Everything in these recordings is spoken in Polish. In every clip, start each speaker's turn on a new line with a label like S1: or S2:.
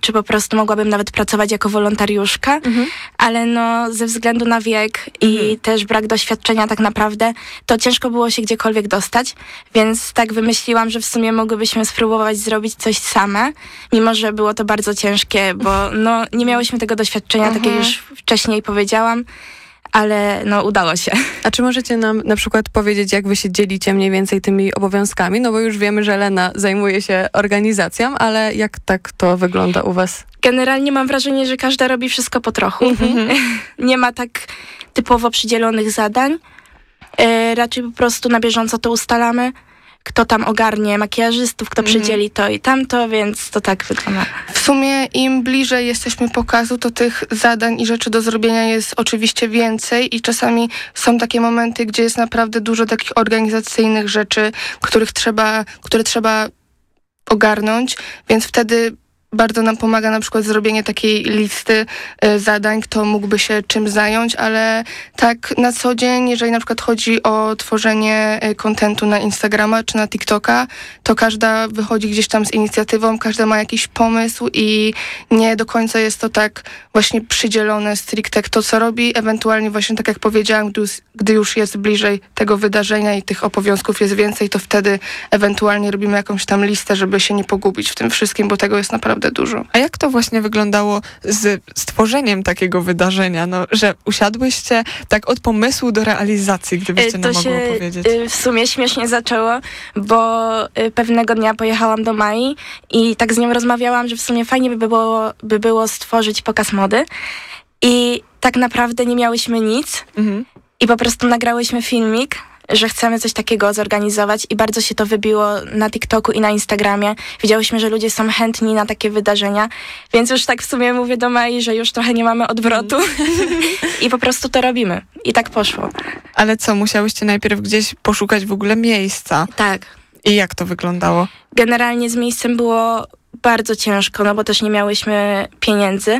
S1: czy po prostu mogłabym nawet pracować jako wolontariuszka, ale no ze względu na wiek i też brak doświadczenia tak naprawdę, to ciężko było się gdziekolwiek dostać, więc tak wymyśliłam, że w sumie mogłybyśmy spróbować zrobić coś same, mimo że było to bardzo ciężkie, bo no nie miałyśmy tego doświadczenia, tak jak już wcześniej powiedziałam, ale no udało się.
S2: A czy możecie nam na przykład powiedzieć, jak wy się dzielicie mniej więcej tymi obowiązkami? No bo już wiemy, że Lena zajmuje się organizacją, ale jak tak to wygląda u was?
S1: Generalnie mam wrażenie, że każda robi wszystko po trochu. Nie ma tak typowo przydzielonych zadań. Raczej po prostu na bieżąco to ustalamy. Kto tam ogarnie makijażystów, kto przydzieli to i tamto, więc to tak wygląda.
S3: W sumie im bliżej jesteśmy pokazu, to tych zadań i rzeczy do zrobienia jest oczywiście więcej i czasami są takie momenty, gdzie jest naprawdę dużo takich organizacyjnych rzeczy, które trzeba ogarnąć, więc wtedy bardzo nam pomaga na przykład zrobienie takiej listy zadań, kto mógłby się czym zająć, ale tak na co dzień, jeżeli na przykład chodzi o tworzenie kontentu na Instagrama czy na TikToka, to każda wychodzi gdzieś tam z inicjatywą, każda ma jakiś pomysł i nie do końca jest to tak właśnie przydzielone stricte kto co robi, ewentualnie właśnie tak jak powiedziałam, gdy już jest bliżej tego wydarzenia i tych obowiązków jest więcej, to wtedy ewentualnie robimy jakąś tam listę, żeby się nie pogubić w tym wszystkim, bo tego jest naprawdę dużo.
S4: A jak to właśnie wyglądało z stworzeniem takiego wydarzenia? No, że usiadłyście tak od pomysłu do realizacji, gdybyście nam mogły powiedzieć.
S1: W sumie śmiesznie zaczęło, bo pewnego dnia pojechałam do Mai i tak z nią rozmawiałam, że w sumie fajnie by było stworzyć pokaz mody i tak naprawdę nie miałyśmy nic i po prostu nagrałyśmy filmik, że chcemy coś takiego zorganizować i bardzo się to wybiło na TikToku i na Instagramie. Widziałyśmy, że ludzie są chętni na takie wydarzenia, więc już tak w sumie mówię do Mai, że już trochę nie mamy odwrotu i po prostu to robimy. I tak poszło.
S4: Ale co, musiałyście najpierw gdzieś poszukać w ogóle miejsca?
S1: Tak.
S4: I jak to wyglądało?
S1: Generalnie z miejscem było bardzo ciężko, no bo też nie miałyśmy pieniędzy,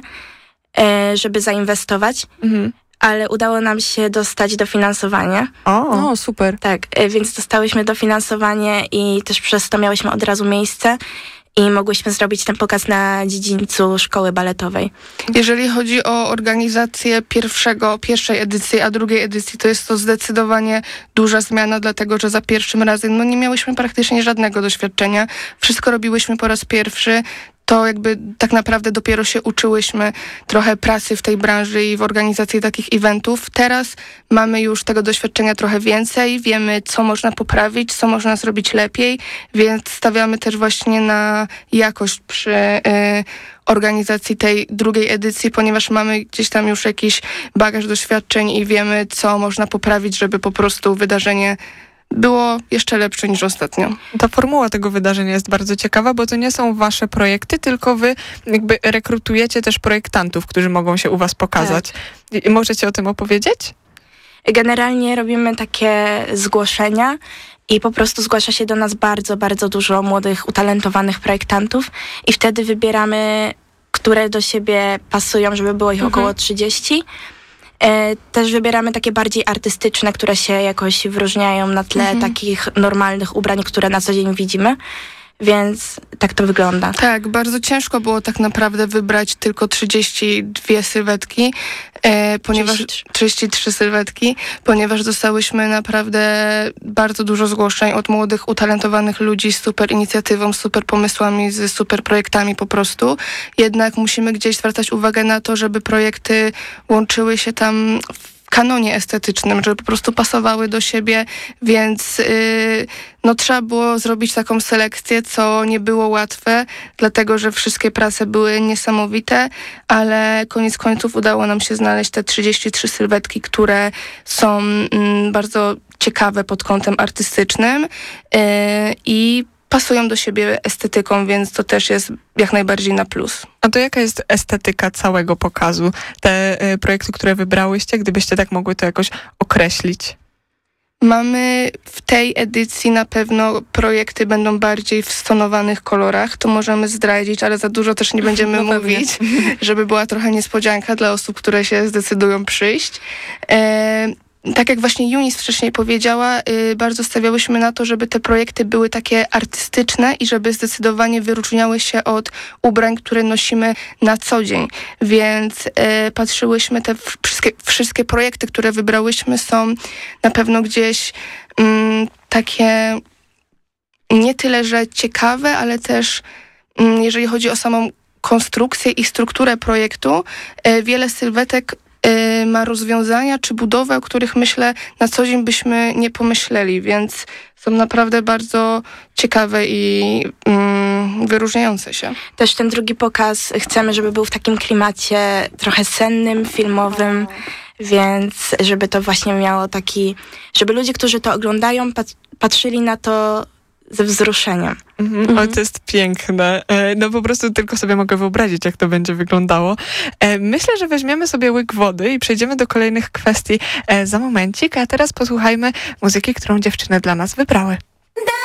S1: żeby zainwestować. Ale udało nam się dostać dofinansowanie.
S2: O, super.
S1: Tak, więc dostałyśmy dofinansowanie i też przez to miałyśmy od razu miejsce i mogłyśmy zrobić ten pokaz na dziedzińcu szkoły baletowej.
S3: Jeżeli chodzi o organizację pierwszej edycji, a drugiej edycji, to jest to zdecydowanie duża zmiana, dlatego że za pierwszym razem nie miałyśmy praktycznie żadnego doświadczenia. Wszystko robiłyśmy po raz pierwszy. To jakby tak naprawdę dopiero się uczyłyśmy trochę pracy w tej branży i w organizacji takich eventów. Teraz mamy już tego doświadczenia trochę więcej, wiemy co można poprawić, co można zrobić lepiej, więc stawiamy też właśnie na jakość przy organizacji tej drugiej edycji, ponieważ mamy gdzieś tam już jakiś bagaż doświadczeń i wiemy co można poprawić, żeby po prostu wydarzenie było jeszcze lepsze niż ostatnio.
S4: Ta formuła tego wydarzenia jest bardzo ciekawa, bo to nie są wasze projekty, tylko wy jakby rekrutujecie też projektantów, którzy mogą się u was pokazać. Tak. Możecie o tym opowiedzieć?
S1: Generalnie robimy takie zgłoszenia i po prostu zgłasza się do nas bardzo, bardzo dużo młodych, utalentowanych projektantów i wtedy wybieramy, które do siebie pasują, żeby było ich około 30. Też wybieramy takie bardziej artystyczne, które się jakoś wyróżniają na tle takich normalnych ubrań, które na co dzień widzimy. Więc tak to wygląda.
S3: Tak, bardzo ciężko było tak naprawdę wybrać tylko 32 sylwetki, ponieważ 33 sylwetki, ponieważ dostałyśmy naprawdę bardzo dużo zgłoszeń od młodych, utalentowanych ludzi z super inicjatywą, super pomysłami, z super projektami po prostu. Jednak musimy gdzieś zwracać uwagę na to, żeby projekty łączyły się tam w kanonie estetycznym, żeby po prostu pasowały do siebie, więc trzeba było zrobić taką selekcję, co nie było łatwe, dlatego że wszystkie prace były niesamowite, ale koniec końców udało nam się znaleźć te 33 sylwetki, które są bardzo ciekawe pod kątem artystycznym i pasują do siebie estetyką, więc to też jest jak najbardziej na plus.
S4: A to jaka jest estetyka całego pokazu? Te projekty, które wybrałyście, gdybyście tak mogły to jakoś określić?
S3: Mamy w tej edycji na pewno projekty będą bardziej w stonowanych kolorach. To możemy zdradzić, ale za dużo też nie będziemy mówić, żeby była trochę niespodzianka dla osób, które się zdecydują przyjść. tak jak właśnie Eunice wcześniej powiedziała, bardzo stawiałyśmy na to, żeby te projekty były takie artystyczne i żeby zdecydowanie wyróżniały się od ubrań, które nosimy na co dzień. Więc patrzyłyśmy, te wszystkie projekty, które wybrałyśmy, są na pewno gdzieś takie nie tyle, że ciekawe, ale też jeżeli chodzi o samą konstrukcję i strukturę projektu, wiele sylwetek ma rozwiązania czy budowę, o których myślę na co dzień byśmy nie pomyśleli, więc są naprawdę bardzo ciekawe i wyróżniające się.
S1: Też ten drugi pokaz chcemy, żeby był w takim klimacie trochę sennym, filmowym, więc żeby to właśnie miało taki, żeby ludzie, którzy to oglądają, patrzyli na to ze wzruszeniem.
S4: Ale to jest piękne. No po prostu tylko sobie mogę wyobrazić, jak to będzie wyglądało. Myślę, że weźmiemy sobie łyk wody i przejdziemy do kolejnych kwestii za momencik, a teraz posłuchajmy muzyki, którą dziewczyny dla nas wybrały.